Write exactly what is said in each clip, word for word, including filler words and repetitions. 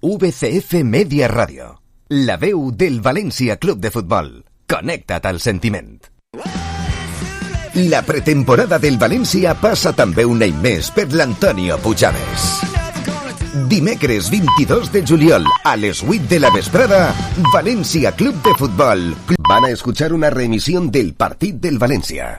V C F Media Radio, la veu del València Club de Futbol. Connecta't al sentiment. La pretemporada del València passa també un any més per l'Antonio Pujaves. Dimecres vint-i-dos de juliol a les vuit de la vesprada, València Club de Futbol. Van a escuchar una reemisión del partit del València.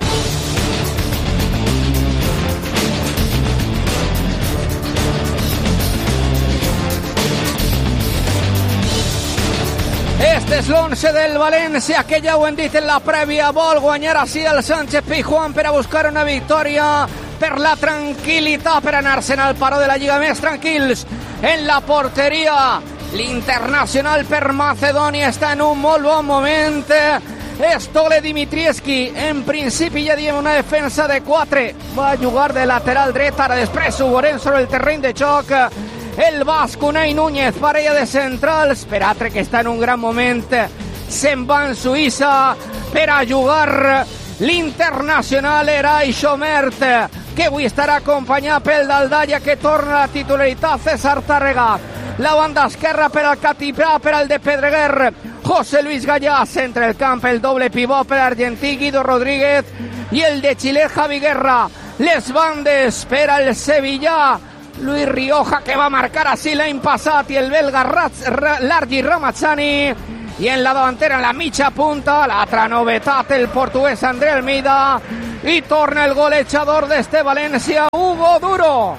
Este és l'onze del València, que ja ho hem dit en la prèvia, vol guanyar així el Sánchez Pizjuán per a buscar una victòria, per la tranquil·litat, per anar-se'n al paró de la Lliga més tranquils. En la porteria, l'internacional per Macedònia està en un molt bon moment. Stole Dimitrievski, en principi ja diem una defensa de quatre, va jugar de lateral dret, ara després ho veurem sobre el terreny de xoc. El basc Unai Núñez, parella de centrals, per altre que està en un gran moment, se'n va en Suïssa per a jugar l'internacional Eray Xomert, que avui estarà acompanyat pel Daldalla, que torna a la titularitat, César Tàrrega. La banda esquerra per al Catipà, per al de Pedreguer, José Luis Gallà, centre del camp, el doble pivot per argentí Guido Rodríguez i el de Xile Javi Guerra. Les bandes per al Sevilla, Luis Rioja, que va marcar així l'any passat, i el belga Largi Ramazzani. I en la davantera, en la mitja punta, l'altra novetat, el portuguès André Almeida. I torna el golejador d'este València, Hugo Duro.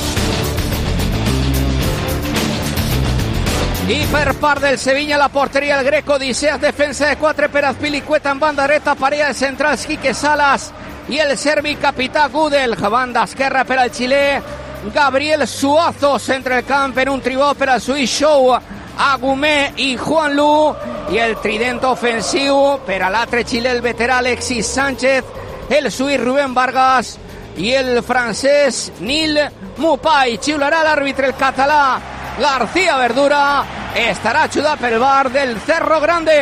I per part del Sevilla, la porteria, el greco Odisseas, defensa de quatre per Azpilicueta en banda dreta, parella de centrals Quique Salas i el serbi capità Gudel. Banda esquerra per al xilè Gabriel Suazo, centre del camp, en un tribot per al suís Show, Agumé i Juan Lu, i el trident ofensiu per a l'altre xilè, el veterà Alexis Sánchez, el suís Rubén Vargas i el francès Nil Mupai. Xiularà l'àrbitre, el català García Verdura, estarà ajudat pel V A R del Cerro Grande.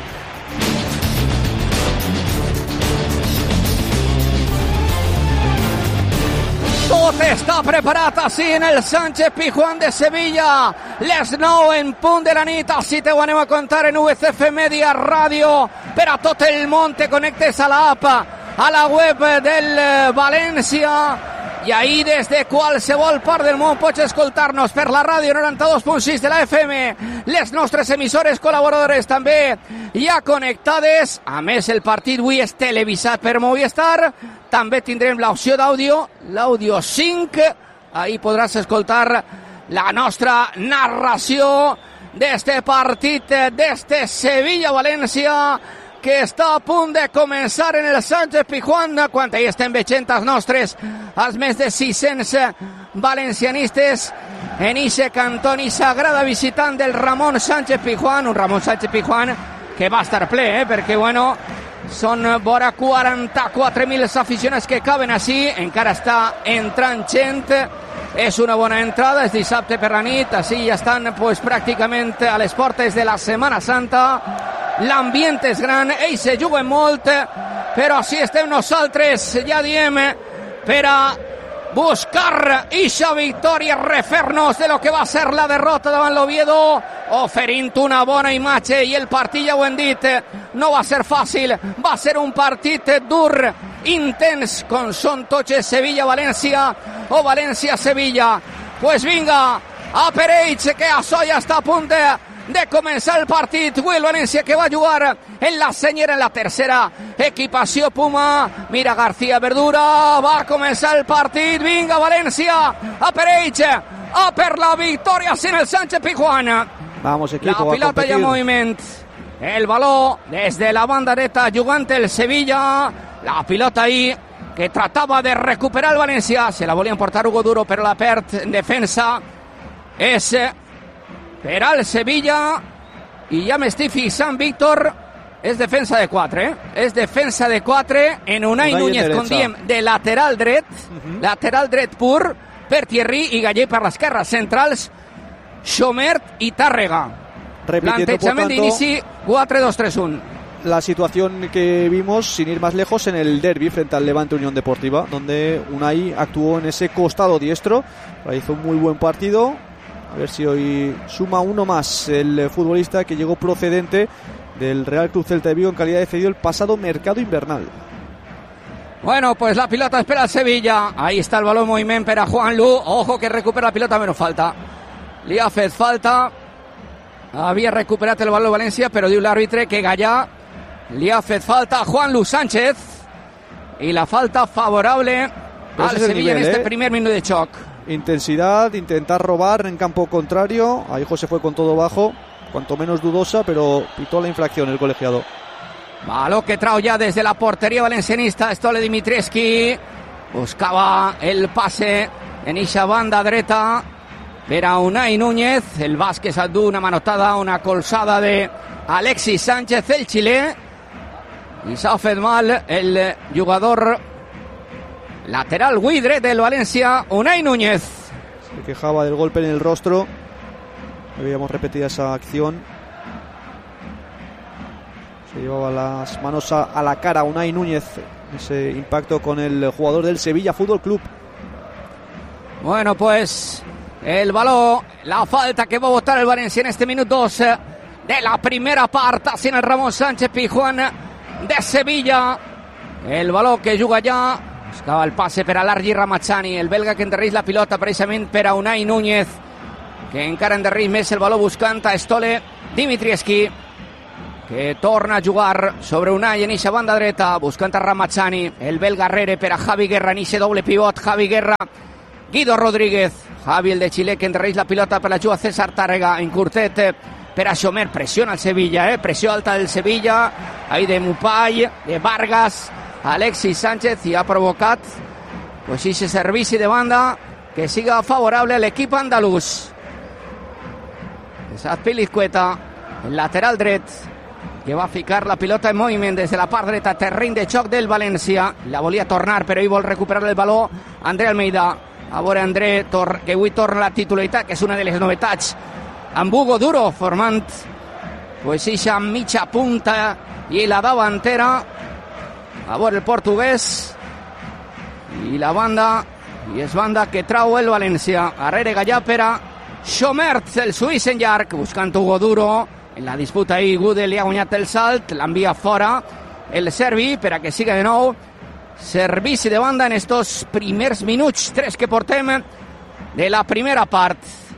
Tot està preparat així en el Sánchez Pizjuán de Sevilla. Les nou en punt de la nit, així te ho anem a contar en V C F Media Ràdio. Per a tot el món te connectes a l'app, a la web del València, i ahí des de qualsevol part del món pots escoltar-nos per la ràdio noranta-dos punt sis de la F M, les nostres emissores col·laboradores també ja connectades. A més, el partit avui és televisat per Movistar. També tindrem l'opció d'àudio, l'àudio cinc. Ahí podràs escoltar la nostra narració d'este partit, d'este Sevilla-València, que està a punt de començar en el Sánchez Pizjuán, quan hi estem veient els nostres, els més de sis-cents valencianistes en ixe cantó, i sagrada visitant del Ramon Sánchez Pizjuán, un Ramon Sánchez Pizjuán que va estar ple, eh? perquè bueno, són vora quaranta-quatre mil aficionats que caben així, encara està entrant gent. És una bona entrada, és dissabte per la nit, així ja estan pues, pràcticament a les portes de la Setmana Santa. L'ambient és gran, ells se juguen molt, però així estem nosaltres, ja diem, per a buscar ixa victòria, refer-nos de lo que va ser la derrota davant l'Oviedo, oferint una bona imatge, i el partit, ja ho hem dit, no va ser fàcil, va ser un partit dur, intens, com són tots Sevilla-València o València-Sevilla. Pues vinga, a per ells, que això ja està a punt de, de començar el partit. Avui el València, que va jugar en la senyera, en la tercera equipació Puma. Mira García Verdura, va començar el partit. Vinga València, a per ells, a per la victòria en el Sánchez Pizjuán. Vamos, equipo, la pilota ja en moviment, el baló des de la banda dreta jugant el Sevilla. La pilota ahí que tratava de recuperar el València, se la volia portar Hugo Duro, però la perd en defensa. És per al Sevilla, i ja m'estic fixant, Víctor, és defensa de quatre, eh? És defensa de quatre en Unai Núñez, com diem, de lateral dret, uh-huh. lateral dret pur, per Thierry i Gallé per l'esquerra, centrals Xomert i Tàrrega. Plantejament d'inici quatre dos tres uno. La situación que vimos, sin ir más lejos, en el derbi frente al Levante Unión Deportiva, donde Unai actuó en ese costado diestro, hizo un muy buen partido, A ver si hoy suma uno más el futbolista que llegó procedente del Real Club Celta de Vigo en calidad de cedido el pasado mercado invernal. Bueno, pues la pilota espera al Sevilla. Ahí está el balón, movimiento para Juan Lu. Ojo que recupera la pilota, menos falta. Liafez falta. Había recuperado el balón Valencia, pero dio el árbitro que Gallá. Liafez falta, Juan Lu Sánchez. Y la falta favorable pero al Sevilla nivel, en este ¿eh? primer minuto de shock. Intensidad, intentar robar en campo contrario. Ahí José fue con todo bajo, cuanto menos dudosa, pero pitó la infracción el colegiado. Balón que trae ya desde la portería valencianista. Stole Dimitrievski buscaba el pase en esa banda dreta. Era Unai Núñez. El Vázquez aldú una manotada, una colzada de Alexis Sánchez, el chilé. Y se ha fet mal el jugador lateral Huidre del Valencia, Unai Núñez. Se quejaba del golpe en el rostro. Habíamos repetido esa acción. Se llevaba las manos a, a la cara Unai Núñez. Ese impacto con el jugador del Sevilla Fútbol Club. Bueno, pues el balón, la falta que va a botar el Valencia en este minuto dos de la primera parte. Así en el Ramón Sánchez Pizjuán de Sevilla. El balón que juga ya. Buscava el passe per a l'Argi Ramazani, el belga que enderreix la pilota precisament per a Unai Núñez, que encara enderreix més el baló buscant a Stole Dimitrievski, que torna a jugar sobre Unai en eixa banda dreta, buscant a Ramazani, el belga Herrera per a Javi Guerra en eixe doble pivot, Javi Guerra, Guido Rodríguez, Javi el de Xile que enderreix la pilota per la juga César Tàrrega, en curtet per a Xomer, pressiona el Sevilla, eh? pressió alta del Sevilla, ahí de Mupai, de Vargas, Alexis Sánchez, i ha provocat pues ese servici de banda que siga favorable al equip andalús. És Azpilicueta, el lateral dret, que va ficar la pilota en moviment des de la part dreta, terreny de xoc del València. La volia tornar, però ell vol recuperar el baló André Almeida. A veure André, que avui torna la titularitat, que és una de les novetats, amb Hugo Duro formant pues eixa mitja punta i la davantera. A veure el portuguès i la banda, i és banda que trau el València. Arrere Gallà per a Schomert, el suís en llarg, buscant Hugo Duro. En la disputa ahí Gude li ha guanyat el salt, l'envia fora el serbi per a que siga de nou. Servici de banda en estos primers minuts, tres que portem de la primera part.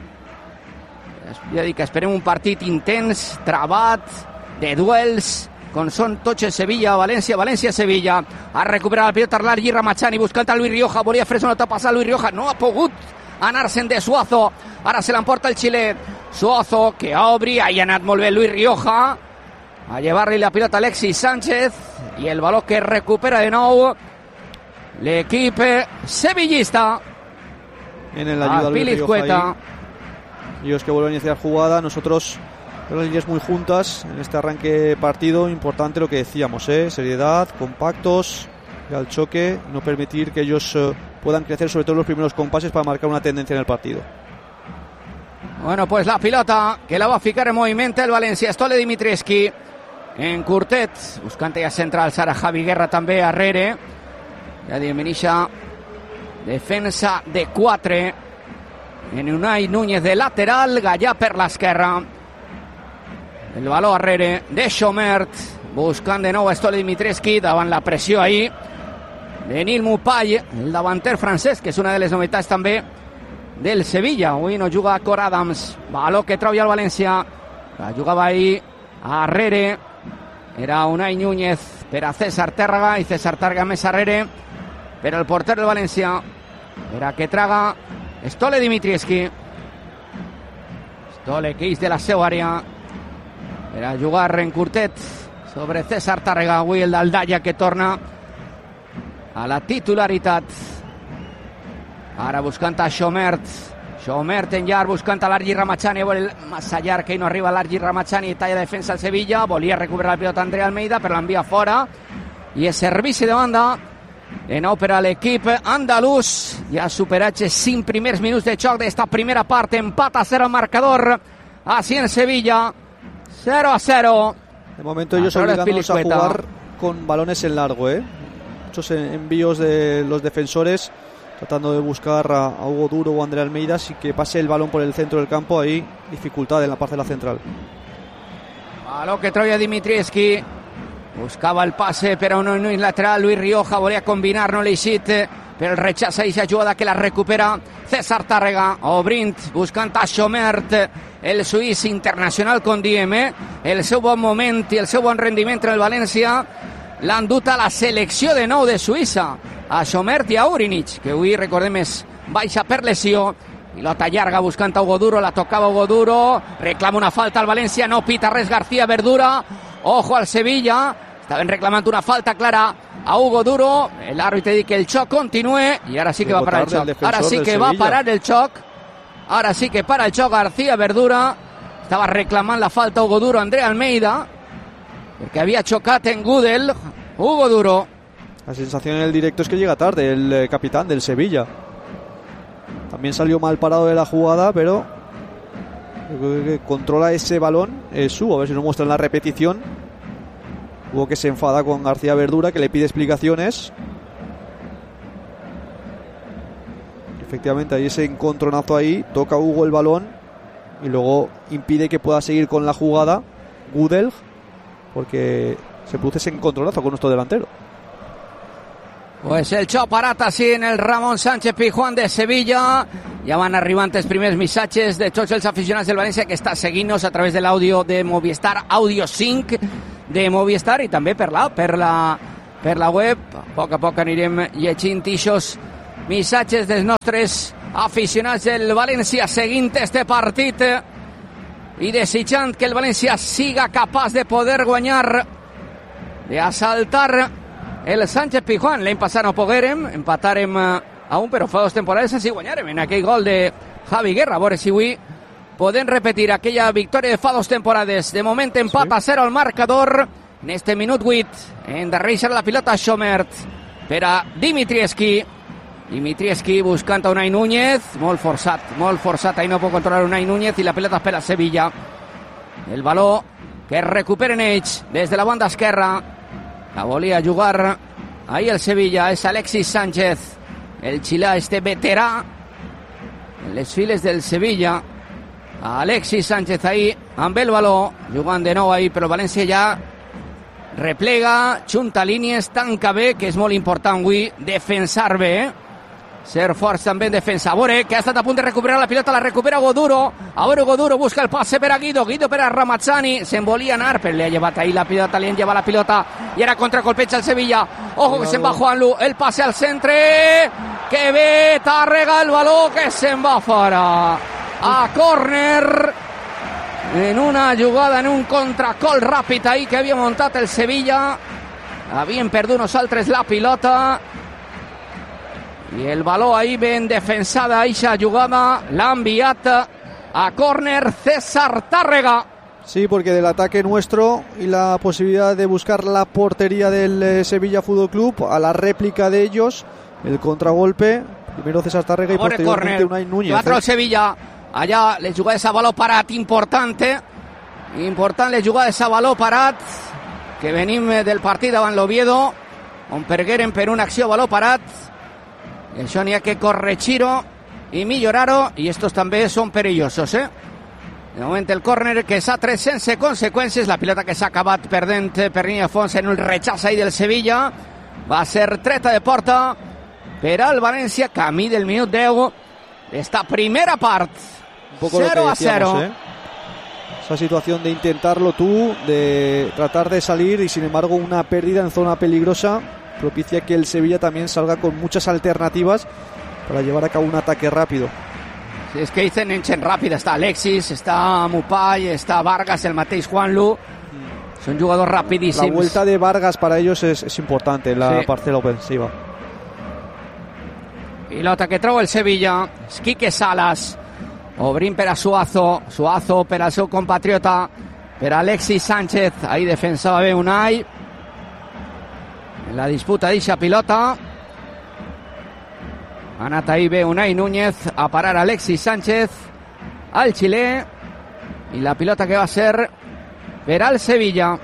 Ja dic que esperem un partit intens, travat, de duels, com són tots el Sevilla, València, València, Sevilla. Ha recuperat la pilota l'Argi Ramazani buscant a Luis Rioja, volia fer-se una tapa a Luis Rioja, no ha pogut anar-se'n de Suazo, ara se l'emporta el xilè. Suazo que obri, ahí ha anat molt bé Luis Rioja a llevar-li la pilota a Alexis Sánchez i el baló que recupera de nou l'equip sevillista. En la ayuda Luis Rioja. Ellos que vuelven a iniciar jugada, nosotros las líneas muy juntas en este arranque partido. Importante lo que decíamos, ¿eh? Seriedad, compactos, y al choque, no permitir que ellos eh, puedan crecer, sobre todo en los primeros compases, para marcar una tendencia en el partido. Bueno, pues la pilota que la va a ficar en movimiento el València. Stole Dimitrievski en curtet, buscant ja central Sara Javi Guerra també a Herrera. Ja diminixa defensa de quatre en Unai Núñez de lateral, Gallà per l'esquerra. El baló Herrera de Schomert, buscant de nou a Stole Dimitrievski davant la pressió ahí de Nil Mupay, el davanter francès, que és una de les novetats també del Sevilla. Avui no juga Cor Adams. Baló que trau ja el València. La jugava ahí a Herrera. Era Unai Núñez per a César Tàrrega i César Tàrrega més Herrera per al porter del València. Per a que traga Stole Dimitrievski. Stole que és de la seva àrea per a jugar en curtet sobre César Tàrrega. Avui el d'Aldalla que torna a la titularitat. Ara buscant a Schomert. Schomert en llarg, buscant a l'Argi Ramazani. El massa llarg que no arriba l'Argi Ramazani. Talla defensa al Sevilla. Volia recuperar la pilota André Almeida, però l'envia fora. I és servici de banda de nou per a l'equip andalús. Ja superat els cinc primers minuts de xoc d'esta primera part. Empat a cero el marcador. Así en Sevilla. cero a cero. De momento ellos obligándonos a jugar con balones en largo, ¿eh? Muchos envíos de los defensores. tratando de buscar a, a Hugo Duro o André Almeida, así que pase el balón por el centro del campo, ahí dificultad en la parcela central. Balón que trae Dimitrievski, buscaba el pase, pero no en lateral. Luis Rioja volía a combinar, no le hiciste, pero el rechaza y se ayuda que la recupera César Tàrrega. Obrint buscant a Schomert, el suís internacional con D M, el seu bon moment i el seu bon rendiment en el València l'han dut a la selecció de nou de Suïssa, a Schomert i a Urinic, que avui, recordem, és baixa per lesió. Pilota llarga buscant a Hugo Duro, la tocava Hugo Duro, reclama una falta al València, no pita res García Verdura, ojo al Sevilla, estaven reclamant una falta clara a Hugo Duro, el árbitro dice que el xoc continúe y ahora sí que va a parar el xoc, ahora sí que va a parar el xoc, ahora sí que para el xoc García Verdura, estava reclamant la falta Hugo Duro, André Almeida, porque había chocat en Gudel, Hugo Duro. La sensación en el directo es que llega tarde el eh, capitán del Sevilla. También salió mal parado de la jugada, pero que controla ese balón es su, a ver si nos muestra en la repetición. Hugo que se enfada con García Verdura, que le pide explicaciones. Efectivamente, hay ese encontronazo ahí, toca Hugo el balón y luego impide que pueda seguir con la jugada Gudel, porque se produce ese encontronazo con nuestro delantero. Pues el xoc parat així en el Ramon Sánchez Pizjuán de Sevilla. Ja van arribant els primers missatges de tots els aficionats del València que està seguint-nos a través de l'àudio de Movistar, Audio cinc de Movistar, i també per la, per la, per la web. A poc a poc anirem llegint ixos missatges dels nostres aficionats del València seguint este partit i desitjant que el València siga capaç de poder guanyar, de assaltar el Sánchez Pizjuán. L'any passat no poguérem, empatarem a un, però fa dos temporades així guanyarem en aquell gol de Javi Guerra. A veure si avui podem repetir aquella victòria de fa dos temporades. De moment empat a zero al marcador en este minut vuit. Endarrereix la pilota Schomert per a Dimitrievski. Dimitrievski buscant a Unai Núñez, molt forçat, molt forçat, ahí no pot controlar Unai Núñez i la pilota per a Sevilla. El baló que recuperen ells des de la banda esquerra. La volia jugar ahí el Sevilla, és Alexis Sánchez, el xilà, este veterà en les files del Sevilla. Alexis Sánchez ahí amb el baló, jugant de nou ahí, però València ja replega, junta línies, tanca bé, que és molt important avui, defensar bé, eh? Ser forts també en defensa. A veure, que ha estat a punt de recuperar la pilota, la recupera Hugo Duro. A veure, Hugo Duro busca el passe per a Guido, Guido per a Ramazzani, se'n volia anar, però li ha llevat ahí la pilota, li han llevat la pilota, i ara contracolpeja el Sevilla. Ojo que se'n va Juanlu, el passe al centre, que bé, Tàrrega el baló, que se'n va fora. A córner, en una jugada, en un contracol ràpid ahí que havia muntat el Sevilla. Havien perdut nosaltres la pilota. Y el balón ahí ben defensada, Aixa jugada, la ha enviat a córner César Tàrrega. Sí, porque del ataque nuestro y la posibilidad de buscar la portería del eh, Sevilla Fútbol Club, a la réplica de ellos, el contragolpe, primero César Tàrrega y posteriormente Unai Núñez. Cuatro el Sevilla, allá le jugada esa balón parat importante, importante le jugada esa balón parat, que venim del partit davant l'Oviedo, on pergueren per una acció baló parat. I això n'hi ha que corregir-ho i millorar-ho, i estos també són perillosos, eh? De moment el córner que s'ha tret sense conseqüències, la pilota que s'ha acabat perdent per línia de fons en un rechaç ahí del Sevilla, va ser treta de porta per al València, camí del minut deu d'esta primera part. cero a cero. ¿eh? Esa situación de intentarlo tú, de tratar de salir, y sin embargo una pérdida en zona peligrosa propicia que el Sevilla también salga con muchas alternativas para llevar a cabo un ataque rápido. Sí, és que dicen enchen ràpida, està Alexis, està Mupay, està Vargas, el mateix Juanlu, son jugadors rapidíssims. La vuelta de Vargas para ellos es, es importante en la sí. parcela ofensiva. Pilota que treu el Sevilla, Quique Salas, obrint per a Suazo, Suazo per al seu compatriota, per a Alexis Sánchez, ahí defensava bé Unai. En la disputa d'eixa pilota ha anat ahí bé Unai Núñez a parar Alexis Sánchez al xilè, i la pilota que va ser per al Sevilla.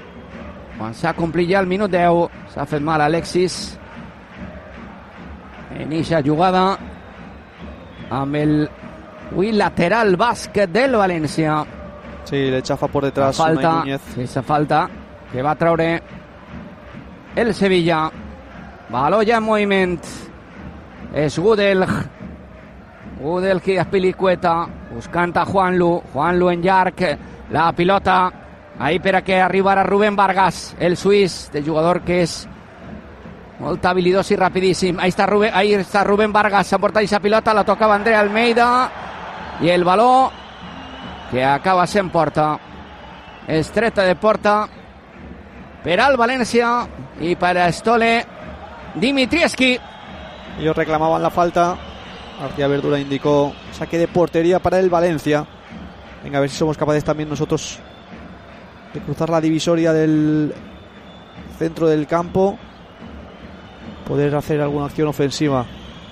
Quan s'ha complit ja el minut deu, s'ha fet mal Alexis Inicia jugada amb el avui lateral bàsquet del València. Sí, le chafa por detrás la falta, Unai Núñez. Sí, se falta que va a traure el Sevilla. Baló ja en moviment. És Gudel. Gudel que Azpilicueta buscant a Juanlu. Juanlu en llarg. La pilota ahí per a que arribara Rubén Vargas, el suís, el jugador que és molt habilidós i rapidíssim. Ahí està Rubén, ahí està Rubén Vargas, s'emporta aquesta pilota, la tocava André Almeida i el baló que acaba sent porta. Estreta de porta per al València y para Stole Dimitrievski. Ellos reclamaban la falta. García Verdura indicó saque de portería para el Valencia. Venga, a ver si somos capaces también nosotros de cruzar la divisoria del centro del campo, poder hacer alguna acción ofensiva.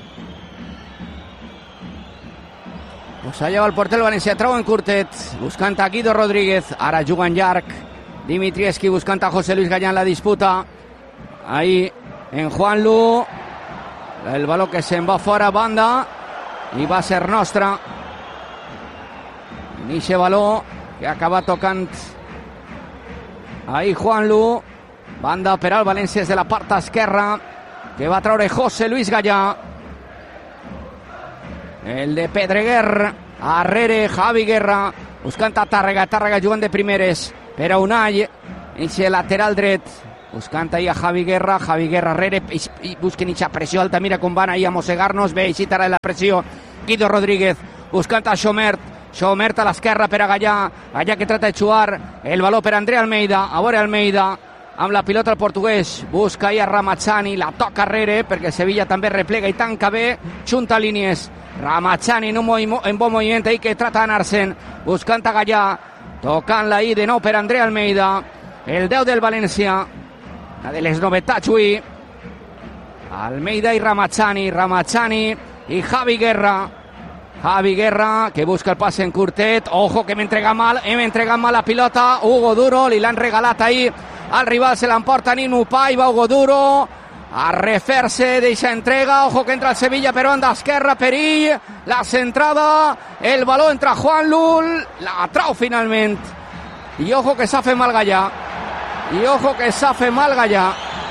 Pues ha llevado el porter el València, trau en curtet, buscant a Guido Rodríguez, ara juga en llarg, Dimitrievski buscant a José Luis Gallán, la disputa, ahí en Juanlu, el baló que se'n va fora, banda, i va ser nostra. Inicia baló que acaba tocant ahí Juanlu, banda per al València des de la part esquerra, que va traure José Luis Gallá, el de Pedreguer, arrere Javi Guerra, buscant a Tàrrega, Tàrrega jugant de primeres per a Unai, inicia lateral dret, buscant ahí a Javi Guerra, Javi Guerra arrere, i, i busquen ixa pressió alta, mira com van ahí a mossegar-nos, bé, així tarà la pressió, Guido Rodríguez, buscant a Xomert, Xomert a l'esquerra per a Gallà, Gallà que trata de xuar, el baló per a André Almeida, a veure Almeida, amb la pilota el portuguès, busca ahí a Ramazzani, la toca arrere, perquè Sevilla també replega i tanca bé, junta línies, Ramazzani en, un movi- en bon moviment ahí que trata d'anar-se'n, buscant a Gallà, tocant-la ahí de nou per André Almeida, el deu del València, una de les novetats avui, Almeida i Ramazzani, Ramazzani i Javi Guerra, Javi Guerra que busca el pase en curtet, ojo que m'entrega mal, hem entregat mal la pilota, Hugo Duro, li l'han regalat ahí al rival, se l'emporta Nino Pai, va Hugo Duro a refer-se d'eixa entrega, ojo que entra el Sevilla per banda esquerra, perill, la centrada, el baló entra Juan Lul, la trau finalment, i ojo que s'ha fet mal Gallà, i ojo que s'ha fet mal Gallà,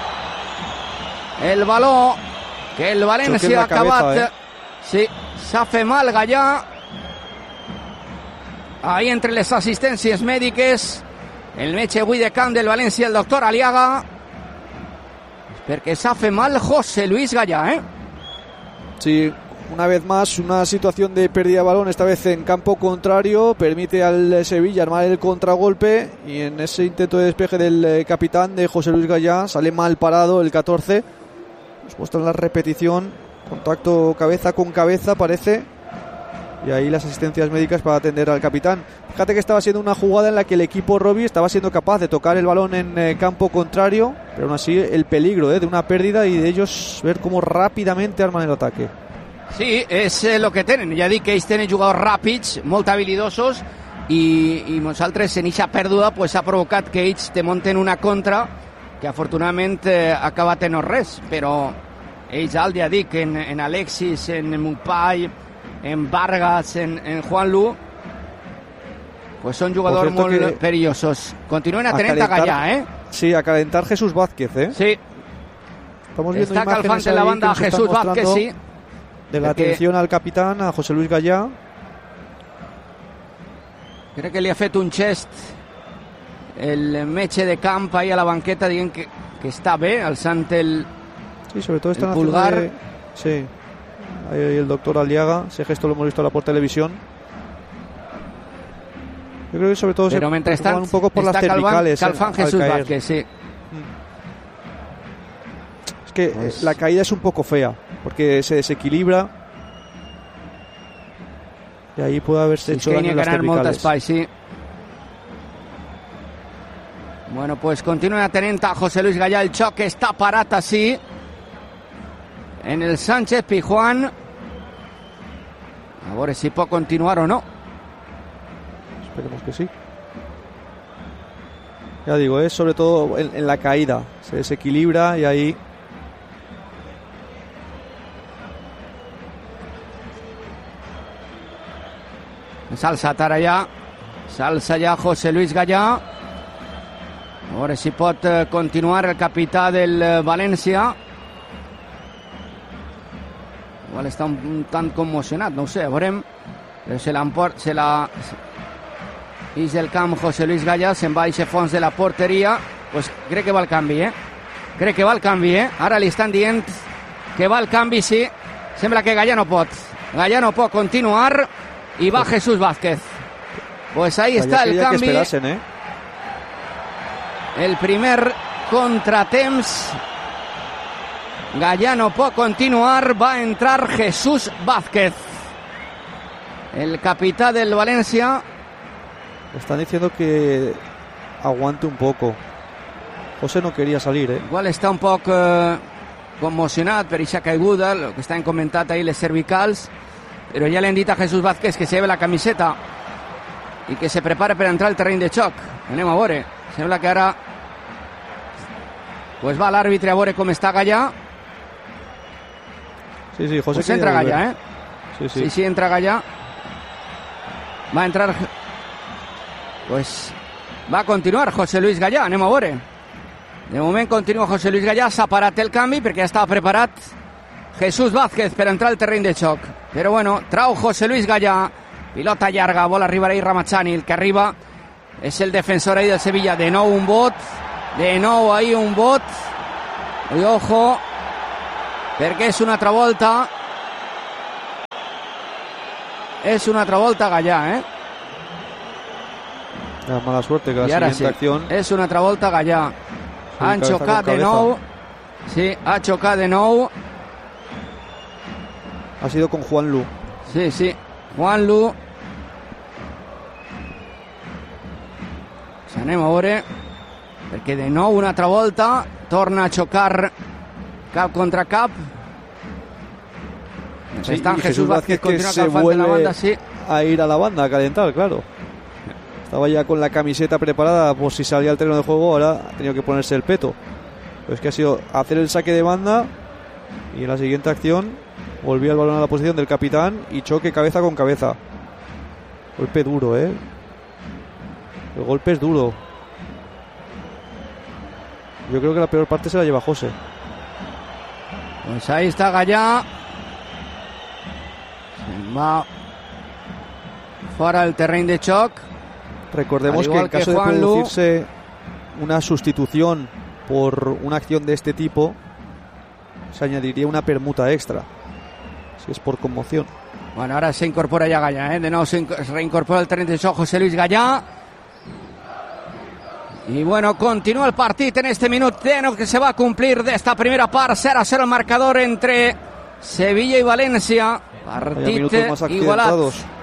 el baló que el València ha acabat, eh? sí, s'ha fet mal Gallà, ahí entre les assistències mèdiques, el metge avui de camp del València, el doctor Aliaga, perquè s'ha fet mal José Luis Gallà, ¿eh? Sí, una vez más una situación de pérdida de balón, esta vez en campo contrario, permite al Sevilla armar el contragolpe y en ese intento de despeje del eh, capitán de José Luis Gallá sale mal parado el catorce. Nos muestran la repetición, contacto cabeza con cabeza parece, y ahí las asistencias médicas para atender al capitán. Fíjate que estaba siendo una jugada en la que el equipo Robbie estaba siendo capaz de tocar el balón en eh, campo contrario, pero aún así el peligro eh, de una pérdida y de ellos ver cómo rápidamente arman el ataque. Sí, és eh, el que tenen, ja dic que ells tenen jugadors ràpids, molt habilidosos, i, i nosaltres en eixa pèrdua pues, ha provocat que ells te monten una contra que afortunadament eh, ha acabat en no res, però ells, al ja dic, en, en Alexis, en Mupai, en Vargas, en, en Juanlu, pues són jugadors molt que perillosos. Continuen atenent a, a Gallà, ¿eh? Sí, a calentar Jesús Vázquez, ¿eh? Sí. Estamos viendo Está calfant en la banda Jesús Vázquez, sí. De la Perquè atención al capitán, a José Luis Gallá. Crec que li ha fet un gest el metge de camp ahí a la banqueta dient que, que està bé, alçant el, sí, sobre todo el están pulgar. De, sí, ahí el doctor Aliaga, ese gesto lo hemos visto ahora por televisión. Yo creo que sobre todo Pero se mentrestant preocupan un poco por las està cervicales. calfant al Jesús caer. Vázquez, sí. Es que Pues- la caída es un poco fea, porque se desequilibra y ahí puede haberse Sí, hecho que daño n'hi en las ha molt cervicales. espai, sí. Bueno, pues continuen atenent a José Luis Gallà, el xoc que està parat així en el Sánchez Pizjuán, a veure si pot continuar o no. Esperemos que sí. Ya digo, es sobre todo en, en la caída. Se desequilibra y ahí S'alça Tarallà, s'alça ja José Luis Gallà. A veure si pot continuar el capità del València. Igual està un, un tant commocionat, no ho sé, veurem. Però se l'emport, se la... Ix del camp José Luis Gallà, se'n va a aquest fons de la porteria. Pues crec que va el canvi, eh? Crec que va el canvi, eh? Ara li estan dient que va el canvi, sí. Sembla que Gallà no pot. Gallà no pot continuar i va Jesús Vázquez. Pues ahí está el canvi. Que esperasen, eh? El primer contratemps. Gallà no pot continuar, va a entrar Jesús Vázquez, el capitán del Valencia. Están diciendo que aguante un poco. José no quería salir, eh? Igual està un poc eh, conmocionat per aquesta caiguda, el que estan comentat ahí les cervicals, però ja li han dit a Jesús Vázquez que se lleve la camiseta i que se prepare per entrar al terreny de xoc. Anem a veure. Sembla que ara pues va l'àrbitre a veure com està Gallà. Sí, sí, José pues entra Gallà, eh? Sí, sí. Sí, sí, entra Gallà. Va a entrar... Pues va a continuar José Luis Gallà, anem a veure. De moment continua José Luis Gallà, s'ha parat el canvi perquè ja estava preparat Jesús Vázquez per entrar al terreny de xoc. Però bueno, trau José Luis Gallà, pilota llarga, vol arribar ahí Ramazani, el que arriba és el defensor ahí del Sevilla. De nou un bot, de nou ahí un bot. I ojo, perquè és una altra volta. És una altra volta Gallà, eh? La mala suerte que la siguiente sí. acción és una altra volta Gallà. Sí, han xocat de nou. Sí, ha xocat de nou. Ha sido con Juan Lu. Sí, sí, Juan Lu. Anem a veure, perquè de nou una altra volta torna a xocar cap contra cap. Sí, Están Jesús Vázquez, Vázquez que se vuelve la banda, sí. a ir a la banda a calentar, claro. Estaba ya con la camiseta preparada por si salía al terreno de juego, ahora ha tenido que ponerse el peto. Pero es que ha sido hacer el saque de banda y en la siguiente acción volvía el balón a la posición del capitán y choque cabeza con cabeza. Golpe duro, ¿eh? El golpe es duro. Yo creo que la peor parte se la lleva José. Pues ahí está Gallà. Se va fora del terreny de xoc. Recordemos que en caso que de producirse Lu, una sustitución por una acción de este tipo, se añadiría una permuta extra, si es por conmoción. Bueno, ahora se incorpora ya Gallà, ¿eh? De nuevo se reincorpora el terreny de xoc José Luis Gallà. Y bueno, continúa el partido en este minutero que se va a cumplir de esta primera part. cero a cero el marcador entre Sevilla y Valencia. Partit igualat.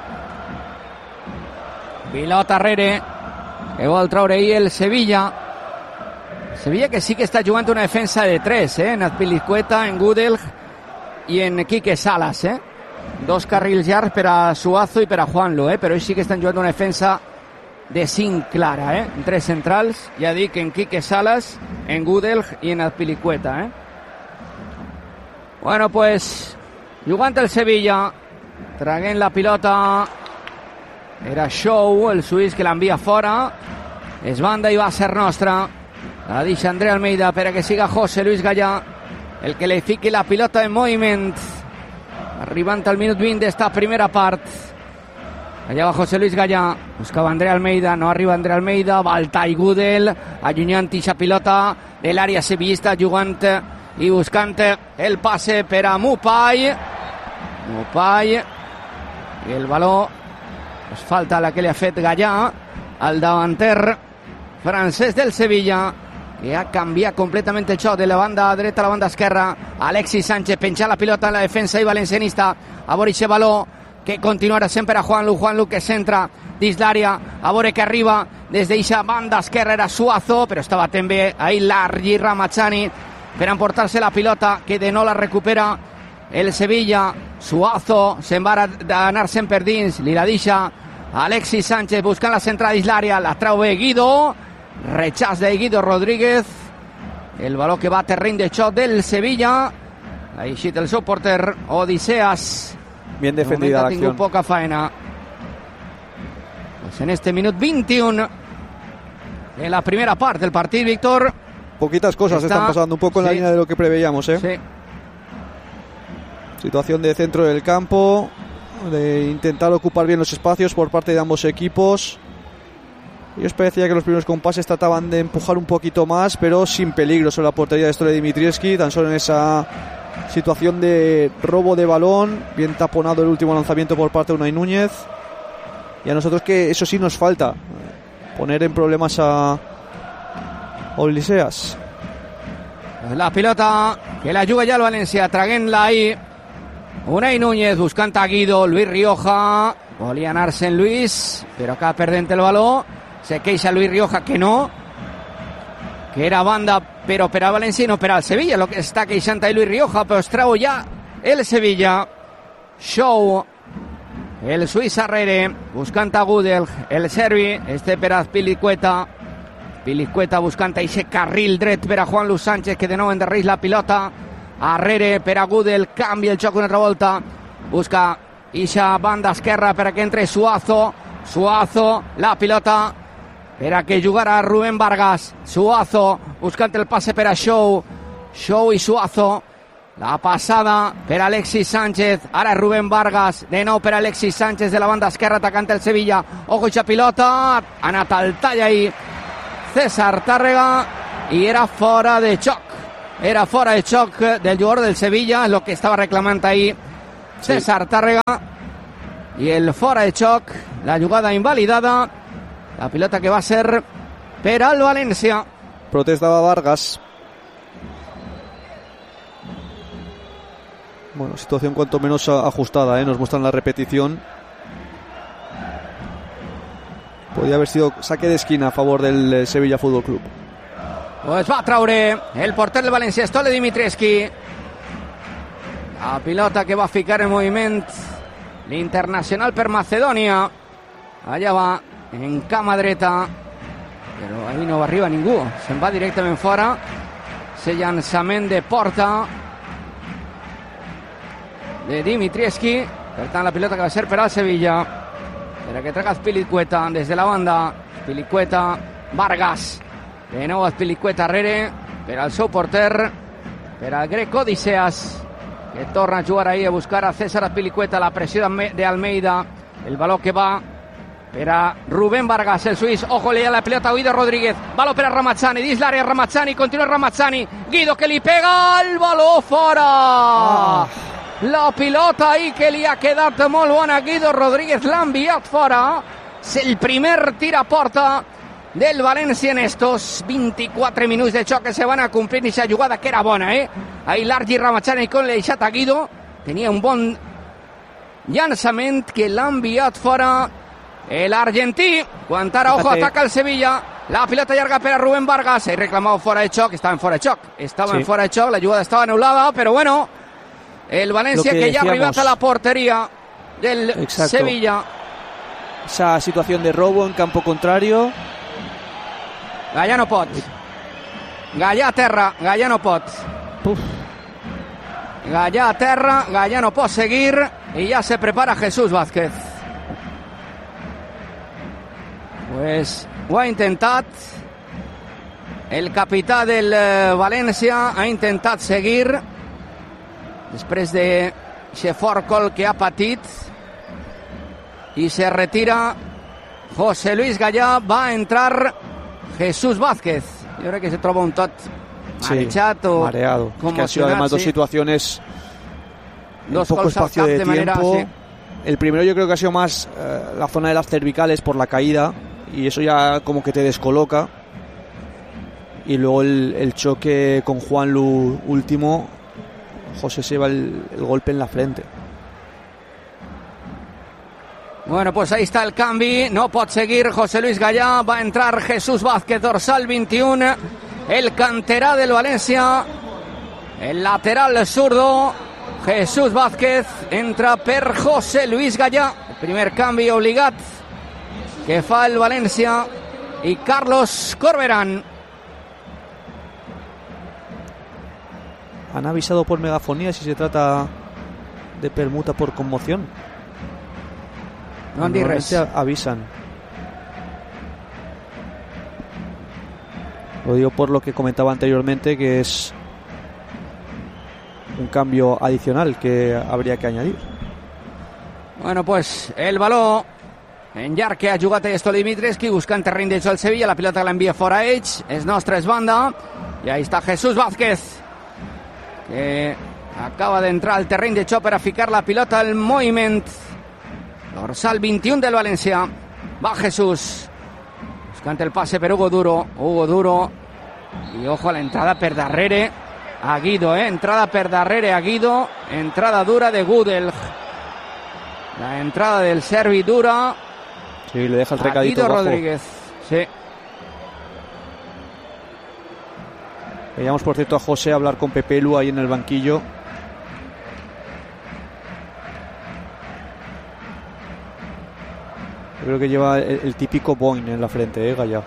Pilota Rere, que vol treure ahir el Sevilla. Sevilla que sí que està jugant una defensa de tres, eh? En Azpilicueta, en Gudelj i en Quique Salas, eh? Dos carrils llargs per a Suazo i per a Juanlu, eh? Però ells sí que estan jugant una defensa de cinc clara, eh? En tres centrals, ja dic, en Quique Salas, en Gudelj i en Azpilicueta, eh? Bueno, pues, jugant el Sevilla, traguent la pilota... Era Show, el suís, que l'envia fora. És banda i va ser nostra. La deixa André Almeida per a que siga José Luis Gallà el que li fiqui la pilota en moviment. Arribant al minut vint d'esta primera part. Allà va José Luis Gallà. Buscava André Almeida, no arriba André Almeida. Va al Tai Gudel, allunyant ixa pilota de l'àrea sevillista, jugant i buscant el passe per a Mupai. Mupai. I el baló... Pues falta la que li ha fet Gallà al davanter francès del Sevilla, que ha canviat completament el xoc de la banda dreta a la banda esquerra. Alexis Sánchez penja la pilota en la defensa i valencianista. A veure aquest baló que continuarà sempre a Juanlu. Juanlu que centra dins l'àrea. A veure que arriba des d'eixa banda esquerra era Suazo, però estava també ahí Largi Ramazani per emportar-se la pilota, que de nou la recupera el Sevilla. Suazo se'n va anar-se'n per dins, li la deixa Alexis Sánchez buscant la centrada dins l'àrea, la trau bé Guido, rechaç de Guido Rodríguez, el baló que va a terreny de xoc del Sevilla. Ha eixit el seu porter Odiseas. Bien defendida la acción. Ha tingut poca faena. Pues en este minuto veintiuno en la primera parte del partido, Víctor. Poquitas cosas está, están pasando, un poco en sí. la línea de lo que preveíamos, ¿eh? Sí. Situación de centro del campo, de intentar ocupar bien los espacios por parte de ambos equipos. Y os parecía que los primeros compases trataban de empujar un poquito más, pero sin peligro sobre la portería de Stole Dimitrievski, tan solo en esa situación de robo de balón, bien taponado el último lanzamiento por parte de Unai Núñez. Y a nosotros que eso sí nos falta, poner en problemas a Odysseas. La pilota que la juga ya el Valencia, traguenla ahí. Unai Núñez buscant a Guido, Luis Rioja, volia anar-se en Luis, però acaba perdent el baló. Se queixa Luis Rioja que no, que era banda però per al València i no per al Sevilla, lo que està queixant ahí Luis Rioja, però es trau ja el Sevilla. Show, el suís Arrere, buscant a Gudel, el serbi, este per a Pilicueta, Pilicueta buscant a ese carril dret per a Juan Luis Sánchez, que de nou endarrereix la pilota. Arrere per a Gudel, canvia el joc una altra volta, busca ixa banda esquerra per a que entre Suazo, Suazo, la pilota per a que jugara Rubén Vargas, Suazo buscant el passe per a Show, Show i Suazo, la passada per a Alexis Sánchez, ara Rubén Vargas, de nou per a Alexis Sánchez de la banda esquerra atacant el Sevilla, ojo ixa pilota, ha anat al tall ahí César Tàrrega i era fora de xoc. Era fora de xoc del jugador del Sevilla, es lo que estaba reclamando ahí César sí. Tàrrega. Y el fora de xoc, la jugada invalidada, la pilota que va a ser per al València. Protestaba Vargas. Bueno, situación cuanto menos ajustada, ¿eh? Nos muestran la repetición. Podría haber sido saque de esquina a favor del Sevilla Fútbol Club. Pues va a traure el porter del València, Stole Dimitrievski. La pilota que va a ficar en moviment l'internacional per Macedònia. Allà va en cama dreta, però ahí no arriba ningú, se'n va directament fora. Ese llançament de porta de Dimitrievski. Per tant, la pilota que va ser per al Sevilla, per a que traga Pilicueta des de la banda. Pilicueta, Vargas, de nou Pilicueta Arrere per al seu porter, per al grec Odysseas, que torna a jugar ahí a buscar a César Pilicueta. La pressió de Almeida, el baló que va per a Rubén Vargas, el suís. Ojo, le da la pelota a Guido Rodríguez, baló per a Ramazzani, dins l'àrea Ramazzani, continua Ramazzani, Guido que li pega el baló fora. Ah. La pilota ahí que li ha quedat molt bona, Guido Rodríguez l'ha enviat fora. És el primer tir a porta del València en estos veinticuatro minuts de xoc que se van a cumplir. Esa jugada que era bona, eh? Ahí Largi Ramazzani con l'eixat a Guido, tenia un bon llançament que l'ha enviat fora el argentí. Quan ara, ojo, ataca el Sevilla. La pilota llarga per a Rubén Vargas. He reclamado fora de xoc, estaba en fora de xoc. Estaba sí. en fora de xoc, la jugada estaba anulada, pero bueno, el València que, que ya arriba a la portería del Exacto. Sevilla. Esa situación de robo en campo contrario. Gallà no pot. Gallà a terra, Gallà no pot. Uf. Gallà a terra, Gallà no pot seguir y ya se prepara Jesús Vázquez. Pues ho ha intentat. El capità del València ha intentat seguir després de aquest fort col que ha patit i se retira José Luis Gallà. Va a entrar Jesús Vázquez. Yo creo que se troba un tot marejat sí, o mareado. Es que ha sido además sí. dos situaciones, dos poco espacio de, de tiempo. Manera, sí. El primero yo creo que ha sido más eh, la zona de las cervicales por la caída, y eso ya como que te descoloca. Y luego el, el choque con Juanlu último, José se lleva el, el golpe en la frente. Bueno, pues ahí está el cambio. No pot seguir José Luis Gallà. Va a entrar Jesús Vázquez, dorsal veintiuno. El canterà del València. El lateral zurdo. Jesús Vázquez entra per José Luis Gallà. El primer canvi obligat que fa el València. Y Carlos Corberán. Han avisado por megafonía si se trata de permuta por conmoción. No han dit res. Avisan. Lo digo por lo que comentaba anteriormente, que es un cambio adicional que habría que añadir. Bueno, pues el baló en llarg que ha jugat esto Dimitrescu, buscant terreny de joc al Sevilla, la pilota l'envia fora ells, és nostra, és banda, i ahí està Jesús Vázquez, que acaba d'entrar al terreny de joc per a ficar la pilota al moviment. Dorsal vint-i-un del València, va Jesús, buscant el passe per Hugo Duro, Hugo Duro, i ojo a l'entrada per darrere a Guido, eh? entrada per darrere a Guido, entrada dura de Gudel, la entrada del serbi dura. Sí, le deja el recadito Guido bajo. Rodríguez, sí. Veíamos, por cierto, a José hablar con Pepe Lu ahí en el banquillo. Yo creo que lleva el, el típico boing en la frente, eh, Gallà.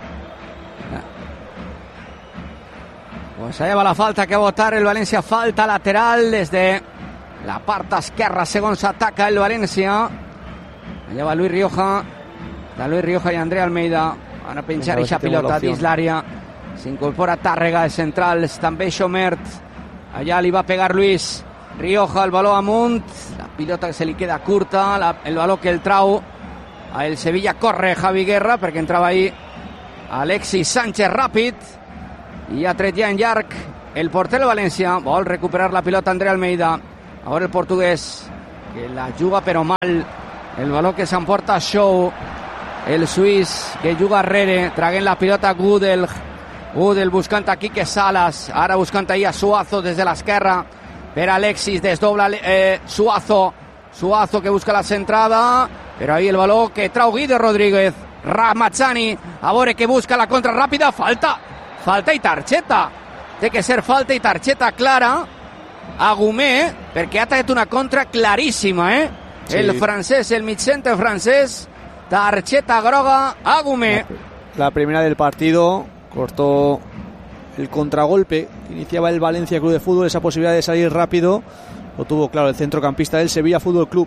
Pues allà va la falta que va votar el València, falta lateral des de la part esquerra, segons ataca el València. Allà va Luis Rioja, de Luis Rioja i André Almeida, van a penjar eixa pilota dins l'àrea, s'incorpora Tàrrega de centrals, també Xomert, allà li va pegar Luis Rioja, el baló amunt, la pilota que se li queda curta, la, el baló que el trau a el Sevilla, corre Javi Guerra perquè entrava ahí Alexis Sánchez ràpid, i ha tret ja en llarg el porter del València, vol recuperar la pilota André Almeida, ara el portuguès que la juga però mal, el baló que s'emporta Show, el suís que juga arrere, traguent la pilota Gudel, Gudel buscant a Quique Salas, ara buscant ahí a Suazo des de l'esquerra per Alexis, desdobla eh, Suazo, Suazo que busca la centrada, però ahí el baló que trau Guido Rodríguez, Ramazzani, a veure que busca la contra ràpida, falta falta i targeta, té que ser falta i targeta clara a Gumé, perquè ha tret una contra claríssima, eh? Sí. El francès, el mitcenter francès, tarjeta groga a Gumé. La primera del partido, cortó el contragolpe que iniciaba el Valencia Club de Fútbol, esa posibilidad de salir rápido, lo tuvo claro el centrocampista del Sevilla Fútbol Club.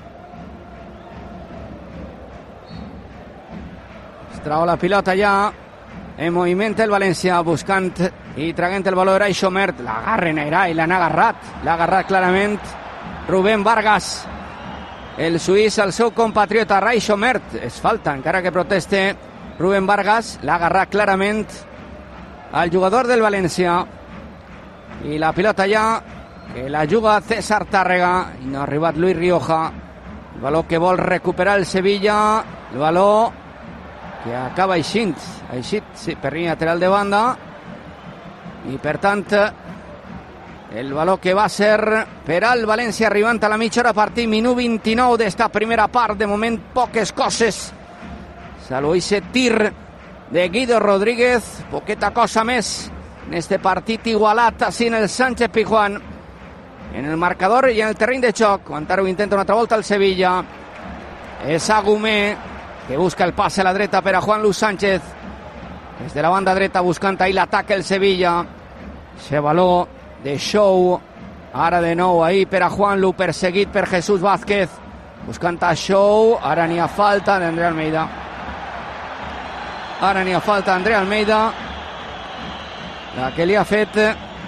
Es trau la pilota ja en moviment el València, buscant i traguent el valor Erai Xomert, l'agarren Erai, l'han agarrat, l'ha agarrat clarament Rubén Vargas, el suís, el seu compatriota Erai Xomert, és falta, encara que proteste Rubén Vargas, l'ha agarrat clarament al jugador del València, i la pilota ja que la juga César Tàrrega, i no ha arribat Luis Rioja, el valor que vol recuperar el Sevilla, el valor que acaba eixint, eixit, sí, per línia lateral de banda, i per tant el valor que va ser per al València arribant a la mitja hora partit, minut vint-i-nou d'esta primera part, de moment poques coses, salvo ese tir de Guido Rodríguez, poqueta cosa més en este partit igualat així en el Sánchez Pizjuán, en el marcador i en el terreny de joc. Encara ho intenta una altra volta el Sevilla, és Agumé que busca el passe a la dreta per a Juan Luis Sánchez, des de la banda dreta buscant ahí l'atac el Sevilla, ese baló de Show, ara de nou ahí per a Juan Lu, perseguit per Jesús Vázquez, buscant a Show, ara n'hi ha falta d'André Almeida, ara n'hi ha falta d'André Almeida, la que li ha fet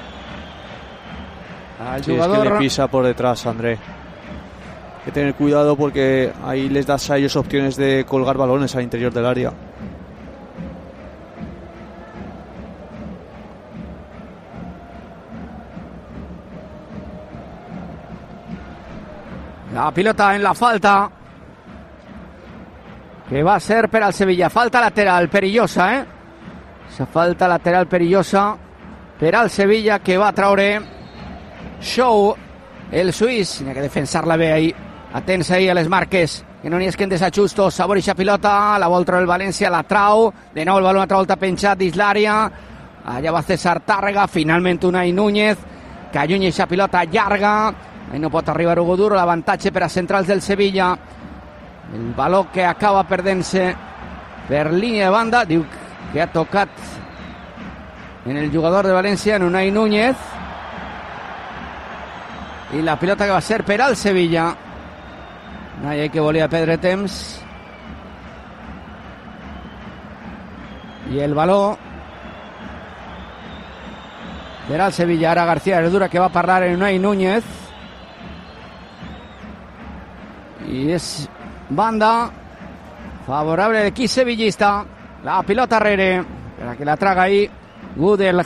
al sí, jugador. Es que le pisa por detrás, André. Hay que tener cuidado porque ahí les das a ellos opciones de colgar balones al interior del área. La pilota en la falta que va a ser per al Sevilla, falta lateral perillosa, eh? Esa falta lateral perillosa per al Sevilla que va a traure Show, el suís, n'hi ha que defensar-la bé ahí, atents ahí a les marques, que no n'hi esquen desajustos, sabor ixa pilota, la vol treure el València, la trau, de nou el baló una altra volta penjat dins l'àrea, allà va César Tàrrega, finalment Unai Núñez, que allunya ixa pilota llarga, ahí no pot arribar Hugo Duro, l'avantatge per a centrals del Sevilla, el baló que acaba perdent-se per línia de banda, diu que ha tocat en el jugador de València, en Unai Núñez, i la pilota que va ser per al Sevilla. Unai que volia perdre temps, i el baló Serà el Sevilla, ara García Herradura, que va a parlar en Unai Núñez. Y es banda favorable del equipo sevillista. La pilota Rere, para que la traga ahí Gudel.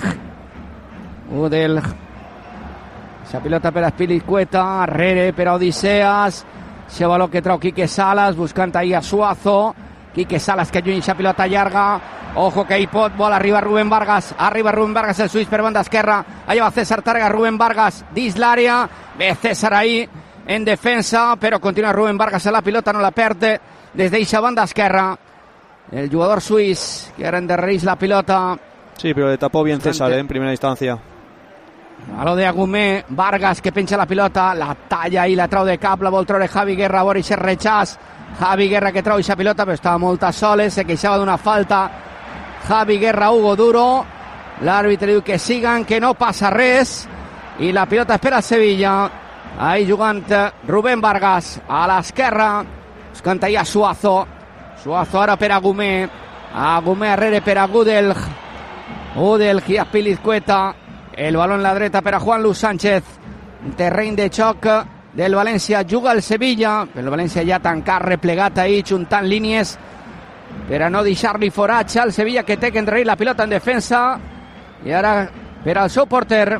Gudel. Esa pilota per Azpilicueta, Rere per Odiseas. Ese baló que trau Quique Salas, buscant ahí a Suazo. Quique Salas que allunya esa pilota llarga. Ojo que hi pot, vol arriba Rubén Vargas. Arriba Rubén Vargas, el suís per banda esquerra. Allà va César Tàrrega, Rubén Vargas dins l'àrea. Ve César ahí en defensa, però continua Rubén Vargas a la pilota, no la perde des d'eixa banda esquerra. El jugador suís que ara endarrereix la pilota. Sí, pero le tapó bien César, ¿eh? En primera instancia. Baló de Agumé, Vargas que penja la pilota, la talla i la trau de cap, la vol treure Javi Guerra, a veure si rechaç. Javi Guerra que trau aquesta pilota, però estava molt a soles, se queixava d'una falta. Javi Guerra, Hugo Duro. L'àrbitre diu que siguen, que no passa res. I la pilota espera el Sevilla. Ahí jugant Rubén Vargas a l'esquerra. Buscant ahí a Suazo. Suazo ara per Agumé. Agumé arrere per a Gudel. Gudel i Azpilicueta. El baló en la dreta per a Juan Luis Sánchez. Terreny de xoc del València. Juga el Sevilla. El València ja tancat, replegat ahí, juntant línies per a no deixar-li foratge al Sevilla, que té que endarrerir la pilota en defensa. I ara per al seu porter.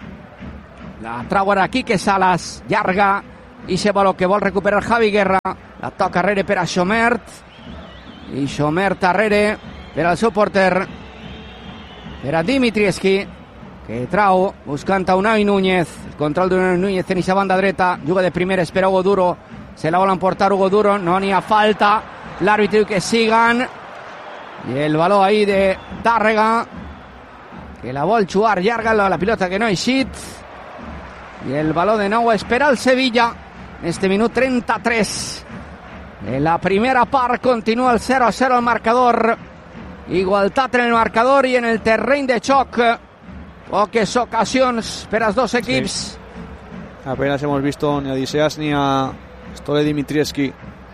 La trau ara Quique Salas, llarga. I se baló que vol recuperar Javi Guerra. La toca arrere per a Xomert. I Xomert arrere per al seu porter. Per a Dimitrievski, que trau buscant a Unai Núñez. El control d'Unai Núñez en aquesta banda dreta. Juga de primera, espera Hugo Duro. Se la vol emportar Hugo Duro. No n'hi ha falta. L'àrbitre diu que sigan. I el baló ahí de Tàrrega, que la vol jugar llarga, la, la pilota que no ha eixit. I el baló de nou espera el Sevilla. En este minut trenta-tres. En la primera part continua el cero a cero al marcador. Igualtat en el marcador i en el terreny de xoc. Poques ocasions per als dos equips. Sí. Apenas hemos visto ni a Odiseas ni a Stole Dimitrievski.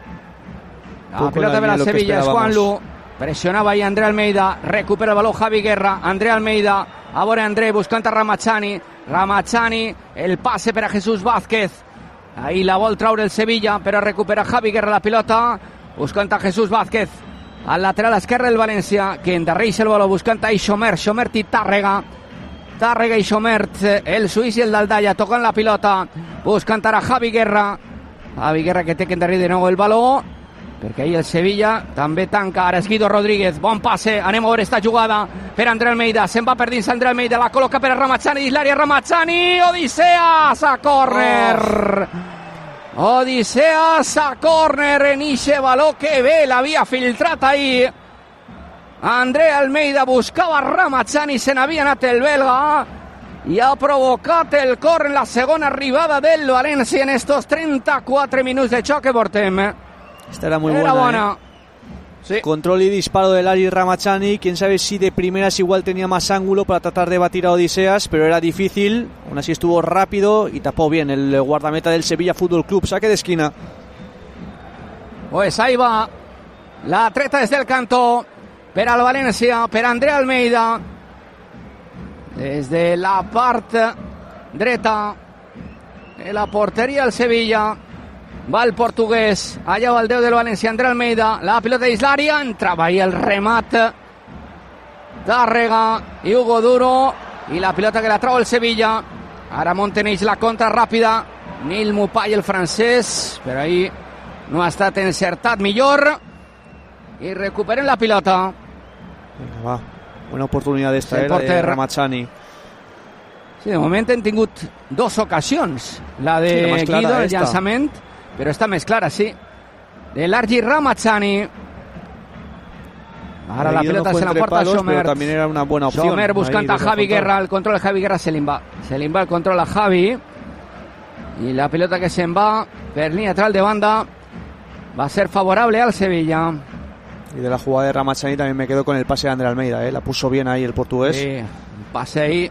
La pilota per al Sevilla és Juanlu. Pressionava ahí André Almeida. Recupera el baló Javi Guerra. André Almeida. A veure André buscant a Ramachani. Ramachani. El passe per a Jesús Vázquez. Ahí la vol traure el Sevilla, però recupera Javi Guerra la pilota. Buscant a Jesús Vázquez. Al lateral esquerre del València, que endarreix el baló buscant a Xomert. Xomert i Tàrrega. Tàrrega i Xomert. El suís i el d'Aldalla tocant la pilota. Buscant ara Javi Guerra. Javi Guerra que té que endarrir de nou el baló, perquè ahí el Sevilla també tanca. Ara és Guido Rodríguez, bon passe, anem a veure esta jugada per André Almeida, se'n va per dins André Almeida, la col·loca per a Ramachani dins l'àrea, Ramachani, Odiseas a córner. Oh. Odiseas a córner en ixe baló que bé l'havia filtrat ahí. André Almeida buscava Ramachani, se n'havia anat el belga i ha provocat el córner en la segona arribada del València en estos trenta-quatre minuts de xoc que portem. Esta era muy era buena, buena. ¿eh? Sí. Control y disparo del Ari Ramachani. Quién sabe si de primeras igual tenía más ángulo para tratar de batir a Odiseas, pero era difícil. Aún así estuvo rápido y tapó bien el guardameta del Sevilla Fútbol Club. Saque de esquina. Pues ahí va la treta desde el canto per al València, per André Almeida. Desde la parte dreta de la porteria del Sevilla. Va el portuguès, allà va el deu del València, André Almeida, la pilota dins l'àrea, entrava ahí el remat Tàrrega i Hugo Duro, i la pilota que la trau el Sevilla. Ara Monteneix la contra ràpida, Nil Mupay el francès, però ahí no ha estat encertat millor, i recuperen la pilota. Vinga, va, buena oportunitat esta, sí, eh, la de Ramachani. Sí, de moment hem tingut dos ocasions, la de sí, Guido, el llançament, però està més clara, sí, de l'Argi Ramachani. Ara la pelota no se la porta palos, Xomert. También era una buena opción. Xomert buscant a Javi Guerra, el control de Javi Guerra se li va. Se li va el control a Javi. Y la pelota que se va per línea atrás de banda va a ser favorable al Sevilla. Y de la jugada de Ramachani también me quedo con el pase de André Almeida, ¿eh? La puso bien ahí el portugués. Sí, un pase ahí.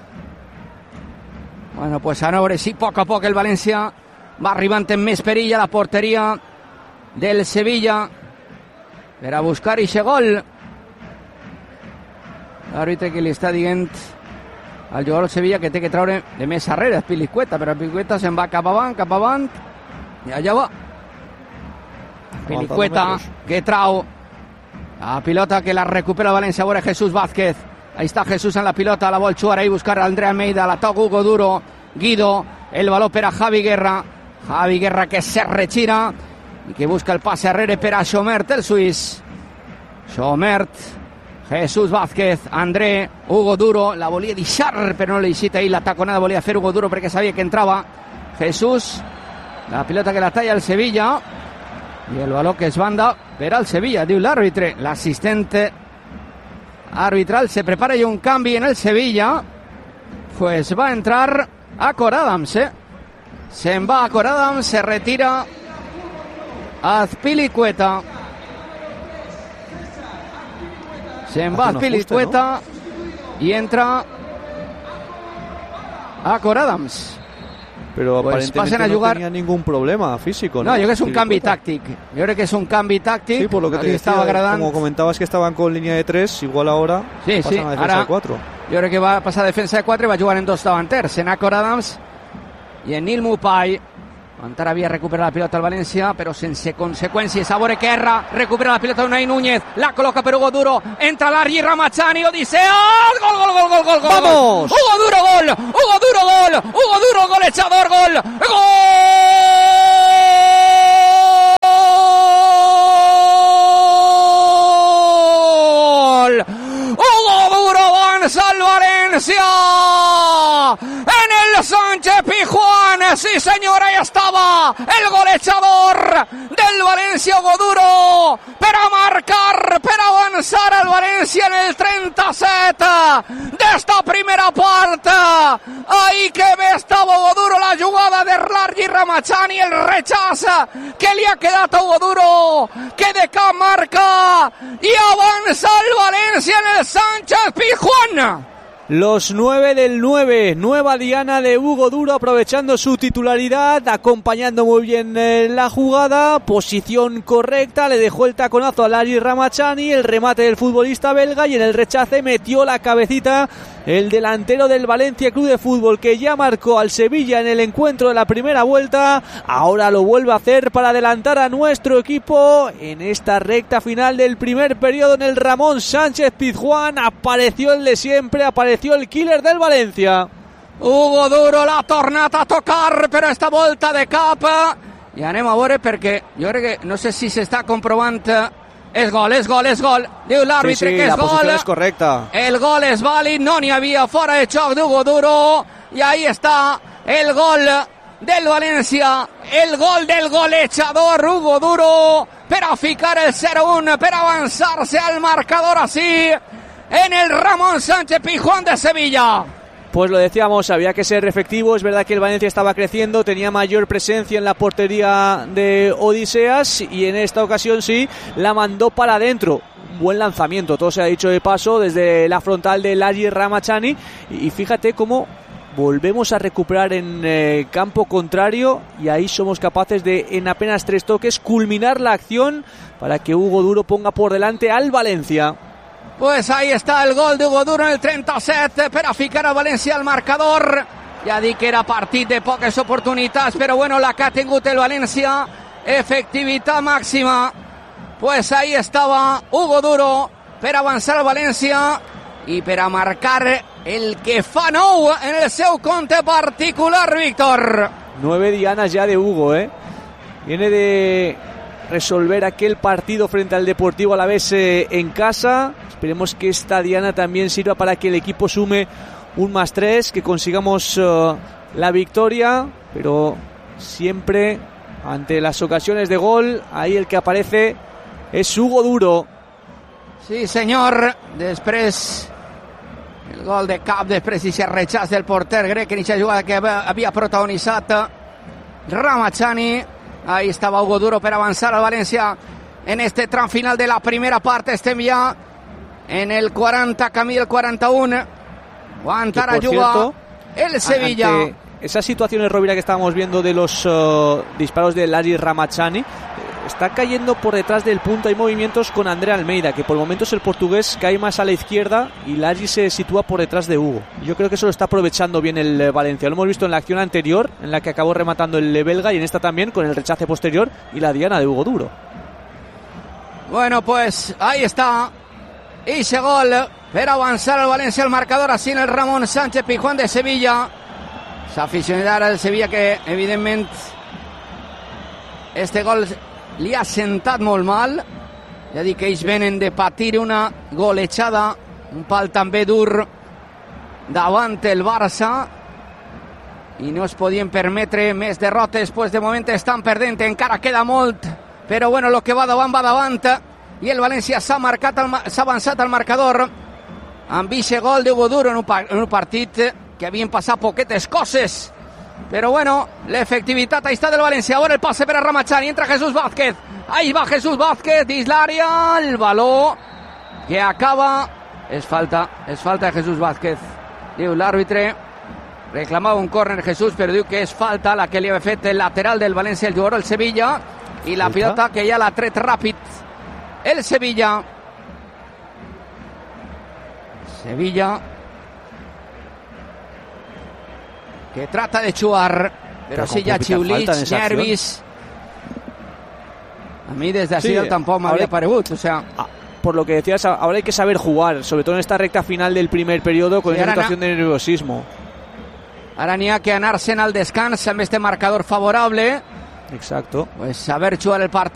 Bueno, pues ara veure si poc a poc el València va arribant en més perill a la porteria del Sevilla per a buscar ixe gol. L'àrbitre que li està dient al jugador del Sevilla, que té que treure de més arrere Azpilicueta, però Azpilicueta se'n va cap avant, cap avant, i allà va Azpilicueta, que trau la pilota, que la recupera el València. Ahora Jesús Vázquez, ahí está Jesús en la pilota, la vol jugar ahí, buscar a André Almeida, la toca Hugo Duro, Guido, el baló per a Javi Guerra, Javi Guerra que se retira i que busca el passe arrere per a Xomert, el suís. Xomert, Jesús Vázquez, André, Hugo Duro, la volia deixar, però no li deixita ahí la taconada, volia fer Hugo Duro perquè sabia que entrava Jesús, la pilota que la talla el Sevilla, i el baló que es banda per al Sevilla, diu l'àrbitre, l'assistente arbitral. Se prepara ya un cambio en el Sevilla, pues va a entrar Acor Adams, ¿eh? Se va Acor Adams, se retira Azpilicueta. Se va Azpilicueta, ¿no? Y entra Acor Adams. Pero pues aparentemente pasen a no jugar... tenía ningún problema físico, ¿no? No, yo creo que es un canvi tàctic. Yo creo que es un canvi tàctic. Sí, por lo que te decía, estaba agradant... como comentabas que estaban con línea de tres, igual ahora sí, pasan sí, a defensa ara, de cuatro. Jo crec que va passar a defensa de quatre i va jugar en dos davanters, en Acor Adams i en Nil Mupai. Encara havia recuperat la pilota al València, però sense conseqüències. A veure que erra, recupera la pilota Unai Núñez, la col·loca per Hugo Duro, entra Largi Ramachani, Odisea, gol, gol, gol, gol, gol, gol. ¡Vamos! Hugo Duro, gol, Hugo Duro, gol, Hugo Duro, golechador, gol, gol. Hugo Duro avanza al Valencia en el Sánchez Pizjuán. Sí, señora, ahí estaba el golechador del Valencia, Hugo Duro, para marcar, para avanzar al Valencia en el trenta-set de esta primera parte. Ahí que ve estaba Hugo Duro, la jugada de Largi Ramachani, el rechazo que le ha quedado a Hugo Duro, que de acá marca y avanza el Valencia en el Sánchez Pizjuán. Los nueve del nueve, nueva diana de Hugo Duro, aprovechando su titularidad, acompañando muy bien eh, la jugada, posición correcta, le dejó el taconazo a Largi Ramachani, el remate del futbolista belga, y en el rechace metió la cabecita el delantero del Valencia Club de Fútbol, que ya marcó al Sevilla en el encuentro de la primera vuelta. Ahora lo vuelve a hacer para adelantar a nuestro equipo en esta recta final del primer periodo en el Ramón Sánchez Pizjuán. Apareció el de siempre, apareció el killer del Valencia. Hugo Duro l'ha tornat a tocar, però esta volta de cap. I anem a veure, perquè jo crec que no sé si s'està comprovant. És gol, és gol, és gol. Diu l'àrbitre sí, sí, que és la gol. posición es correcta. El gol és vàlid, no n'hi havia fora de xoc d'Hugo Duro. Y ahí está el gol del Valencia, el gol del golechador Hugo Duro, per ficar el cero uno, per avançar-se al marcador así en el Ramón Sánchez Pizjuán de Sevilla. Pues lo decíamos, había que ser efectivo. Es verdad que el Valencia estaba creciendo, tenía mayor presencia en la portería de Odiseas, y en esta ocasión sí, la mandó para adentro. Un buen lanzamiento, todo se ha dicho de paso, desde la frontal de Largi Ramachani, y fíjate cómo volvemos a recuperar en eh, campo contrario, y ahí somos capaces de, en apenas tres toques, culminar la acción para que Hugo Duro ponga por delante al Valencia. Pues ahí está el gol de Hugo Duro en el trenta-set per a ficar a València al marcador. Ja dic que era partit de poques oportunitats, però bueno, la que ha tingut el València, efectivitat màxima. Pues ahí estaba Hugo Duro per avançar al València i per a marcar el que fa nou en el seu compte particular, Víctor. Nueve dianas ya de Hugo, ¿eh? Viene de resolver aquel partido frente al Deportivo Alavés eh, en casa. Esperemos que esta diana también sirva para que el equipo sume un más tres, que consigamos uh, la victoria, pero siempre ante las ocasiones de gol, ahí el que aparece es Hugo Duro. Sí, senyor. Després el gol de cap, després i se rechaç del porter grec en aquesta jugada que havia protagonitzat Ramachani. Ahí estaba Hugo Duro per avançar al València en este tram final de la primera parte. Estem ja en el cuarenta, camí del cuarenta y uno. Aguantar a jugar el Sevilla. Ante esas situaciones, Rovira, que estábamos viendo de los uh, disparos de Largi Ramachani, está cayendo por detrás del punto. Hay movimientos con André Almeida, que por momentos el portugués cae más a la izquierda y Lagi se sitúa por detrás de Hugo. Yo creo que eso lo está aprovechando bien el Valencia. Lo hemos visto en la acción anterior, en la que acabó rematando el belga, y en esta también con el rechace posterior y la diana de Hugo Duro. Bueno, pues ahí está. Y ese gol para avanzar el Valencia al marcador, así en el Ramón Sánchez Pizjuán de Sevilla. Esa aficionada del Sevilla que evidentment este gol li ha sentat molt mal. Ja dic que ells venen de patir una golejada, un pal també dur davant el Barça, i no es podien permetre més derrotes, pues de moment estan perdent, encara queda molt, però bueno, el que va davant va davant, i el València s'ha marcat, s'ha avançat al marcador amb aquest gol d'Hugo Duro en un, en un partit que havien passat poquetes coses, però bueno, l'efectivitat ahí està del València. Ahora el pase per a Ramachani, entra Jesús Vázquez, ahí va Jesús Vázquez dins l'àrea, el baló que acaba, és falta, és falta de Jesús Vázquez, diu l'àrbitre. Reclamava un córner Jesús, però diu que és falta la que li havia fet el lateral del València, el jugador del Sevilla, i la pilota que ja l'ha tret ràpid el Sevilla. Sevilla que trata de jugar, però sí, ja xiulits, nervis. A mí desde así sí, tampoco me había paregut, o sea... Por lo que decías, ahora hay que saber jugar, sobre todo en esta recta final del primer periodo, con sí, esa situación de nerviosismo. Ara n'hi ha que anar-se'n al descans amb este marcador favorable. Exacto. Pues saber jugar el partit.